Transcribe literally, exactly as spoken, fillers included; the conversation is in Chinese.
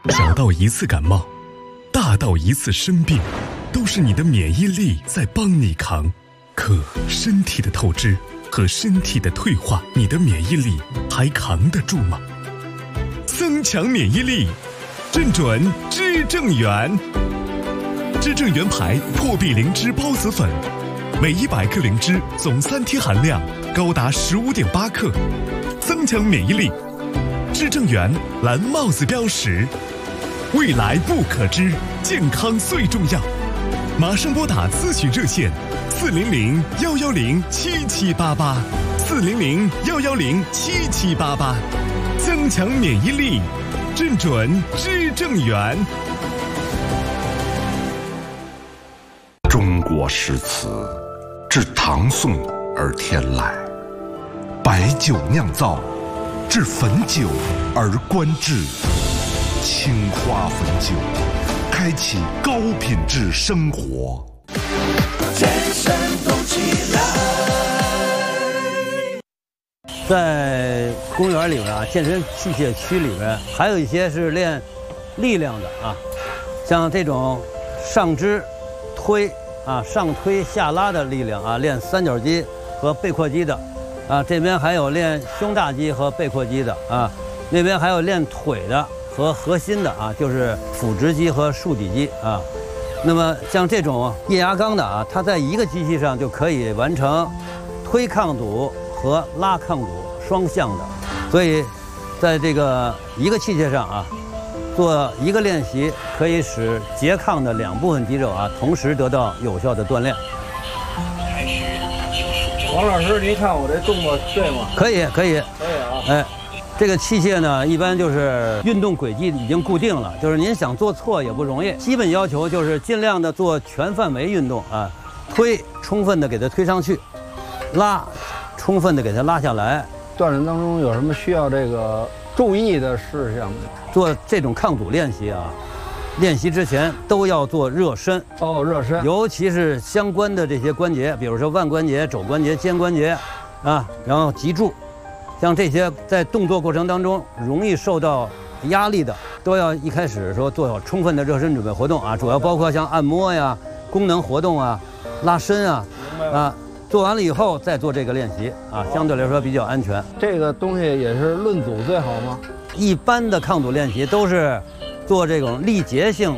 小到一次感冒，大到一次生病，都是你的免疫力在帮你扛。可身体的透支和身体的退化，你的免疫力还扛得住吗？增强免疫力，正准知正元。知正元牌破壁灵芝孢子粉，每一百克灵芝总三天含量高达十五点八克，增强免疫力。知正元蓝帽子标识，未来不可知，健康最重要。马上拨打咨询热线四零零幺幺零七七八八，四零零幺幺零七七八八，增强免疫力，正准知正元。 中国诗词自唐宋而天来，白酒酿造，至汾酒而观之。青花汾酒，开启高品质生活。 全身动起来。 在公园里边啊，健身器械区里边，还有一些是练力量的啊，像这种上肢推啊、上推下拉的力量啊，练三角肌和背阔肌的啊，这边还有练胸大肌和背阔肌的啊，那边还有练腿的和核心的啊，就是腹直肌和竖底肌啊。那么像这种液压缸的啊，它在一个机器上就可以完成推抗阻和拉抗阻双向的，所以在这个一个器械上啊，做一个练习可以使拮抗的两部分肌肉啊同时得到有效的锻炼。 王老师，您看我这动作对吗？ 可以，可以， 可以啊。 哎。这个器械呢，一般就是运动轨迹已经固定了，就是您想做错也不容易。基本要求就是尽量的做全范围运动啊，推充分的给它推上去，拉充分的给它拉下来。 锻炼当中有什么需要这个注意的事项吗？ 做这种抗阻练习啊，练习之前都要做热身。 哦，热身， 尤其是相关的这些关节，比如说腕关节、肘关节、肩关节，啊，然后脊柱。像这些在动作过程当中容易受到压力的，都要一开始说做好充分的热身准备活动啊，主要包括像按摩呀、功能活动啊、拉伸啊，啊，做完了以后再做这个练习啊，相对来说比较安全。 这个东西也是论组最好吗？ 一般的抗阻练习都是做这种力竭性